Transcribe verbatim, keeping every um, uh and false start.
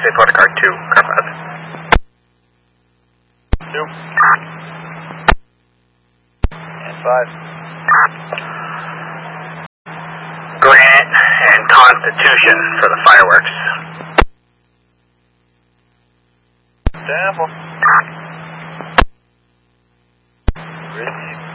Port car two, car five. Two. And five. Granite and Constitution for the fireworks. Temple. Ridge.